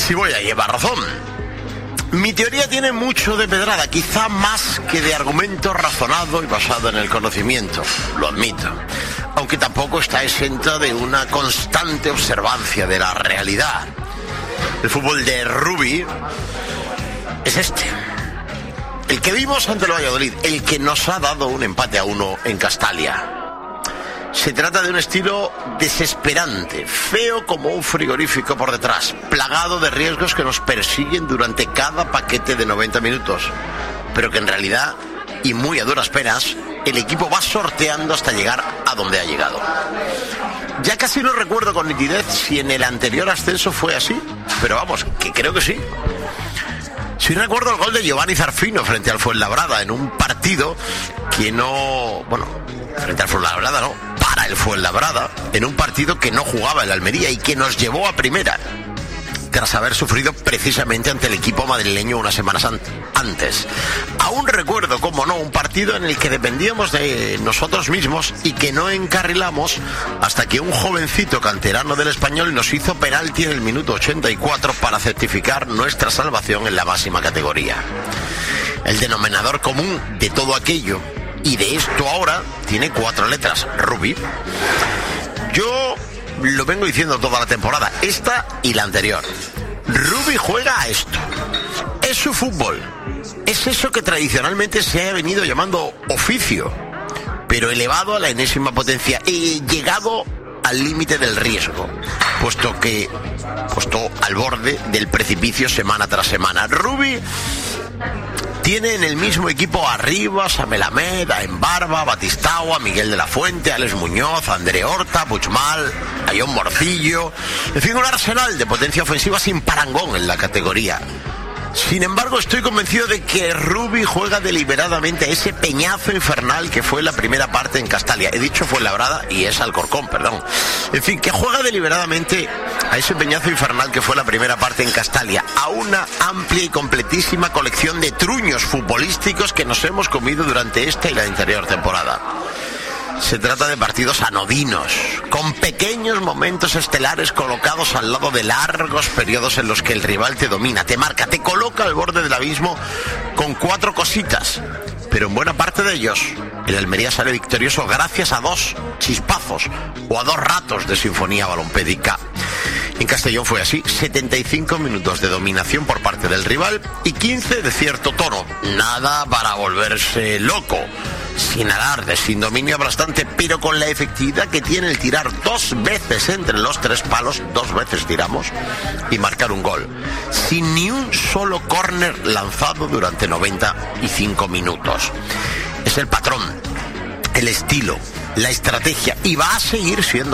si voy a llevar razón. Mi teoría tiene mucho de pedrada, quizá más que de argumento razonado y basado en el conocimiento, lo admito. Aunque tampoco está exenta de una constante observancia de la realidad. El fútbol de Rubi es este. El que vimos ante el Valladolid, el que nos ha dado un empate a 1 en Castalia. Se trata de un estilo desesperante, feo como un frigorífico por detrás, plagado de riesgos que nos persiguen durante cada paquete de 90 minutos, pero que en realidad, y muy a duras penas, el equipo va sorteando hasta llegar a donde ha llegado. Ya casi no recuerdo con nitidez si en el anterior ascenso fue así, pero vamos, que creo que sí. Sí recuerdo el gol de Giovanni Zarfino frente al Fuenlabrada en un partido que no... Bueno, frente al Fuenlabrada no, para el Fuenlabrada, en un partido que no jugaba el Almería y que nos llevó a primera, tras haber sufrido precisamente ante el equipo madrileño unas semanas antes. Aún recuerdo, como no, un partido en el que dependíamos de nosotros mismos y que no encarrilamos hasta que un jovencito canterano del Español nos hizo penalti en el minuto 84 para certificar nuestra salvación en la máxima categoría. El denominador común de todo aquello y de esto ahora tiene 4 letras, Rubi. Yo lo vengo diciendo toda la temporada, esta y la anterior. Rubi juega a esto. Es su fútbol. Es eso que tradicionalmente se ha venido llamando oficio, pero elevado a la enésima potencia y llegado al límite del riesgo, puesto al borde del precipicio semana tras semana. Rubi tiene en el mismo equipo a Rivas, a Melamed, a Embarba, a Batistao, a Miguel de la Fuente, a Alex Muñoz, a André Horta, a Puigmal, a John Morcillo. En fin, un arsenal de potencia ofensiva sin parangón en la categoría. Sin embargo, estoy convencido de que Rubi juega deliberadamente a ese peñazo infernal que fue la primera parte en Castalia. He dicho Fuenlabrada y es Alcorcón, perdón. En fin, que juega deliberadamente a ese peñazo infernal que fue la primera parte en Castalia, a una amplia y completísima colección de truños futbolísticos que nos hemos comido durante esta y la anterior temporada. Se trata de partidos anodinos, con pequeños momentos estelares colocados al lado de largos periodos en los que el rival te domina, te marca, te coloca al borde del abismo con 4 cositas. Pero en buena parte de ellos, el Almería sale victorioso gracias a 2 chispazos o a 2 ratos de sinfonía balompédica. En Castellón fue así, 75 minutos de dominación por parte del rival y 15 de cierto tono. Nada para volverse loco, sin alarde, sin dominio aplastante, pero con la efectividad que tiene el tirar 2 veces entre los 3 palos, 2 veces tiramos, y marcar un gol. Sin ni un solo córner lanzado durante 95 minutos. Es el patrón, el estilo, la estrategia, y va a seguir siendo